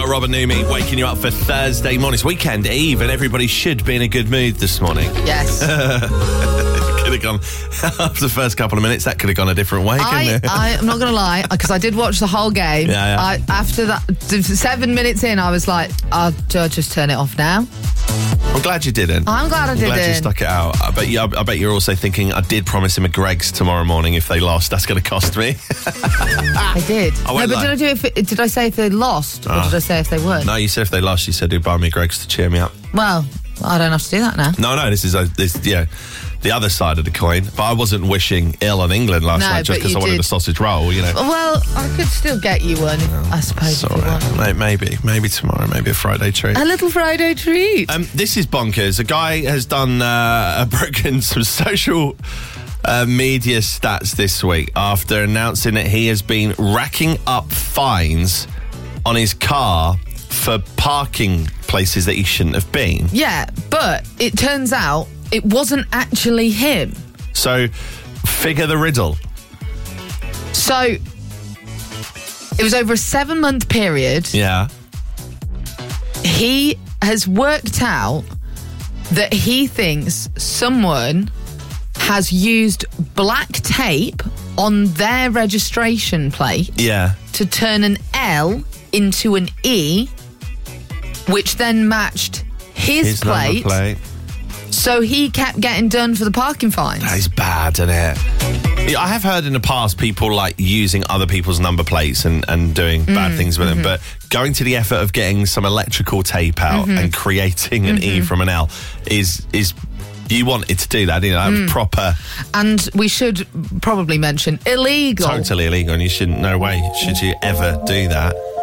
Robert Newmy waking you up for Thursday morning. It's weekend eve and everybody should be in a good mood this morning. Yes. Could have gone, after the first couple of minutes, that could have gone a different way, couldn't it? I'm not going to lie, because I did watch the whole game. Yeah. After that, 7 minutes in, I was like, I'll just turn it off now. I'm glad you didn't. I'm glad I didn't. Glad you stuck it out. I bet you're also thinking, I did promise him a Greggs tomorrow morning if they lost. That's going to cost me. I did. Did I say if they lost, or did I say if they won? No, you said if they lost, you said he'd buy me Greggs to cheer me up. Well, I don't have to do that now. No, this is the other side of the coin. But I wasn't wishing ill on England last night just because I wanted a sausage roll, you know. Well, I could still get you one, I suppose. If you want. Maybe tomorrow, maybe a Friday treat. A little Friday treat. This is bonkers. A guy has done broken some social media stats this week after announcing that he has been racking up fines on his car for parking places that he shouldn't have been. Yeah, but it turns out it wasn't actually him. So, figure the riddle. So, it was over a 7-month period. Yeah. He has worked out that he thinks someone has used black tape on their registration plate to turn an L into an E, which then matched his plate. So he kept getting done for the parking fines. That is bad, isn't it? Yeah, I have heard in the past people like using other people's number plates and doing bad things with them, but going to the effort of getting some electrical tape out and creating an E from an L is you wanted to do that, you know, proper. And we should probably mention illegal. Totally illegal, and you shouldn't, no way should you ever do that.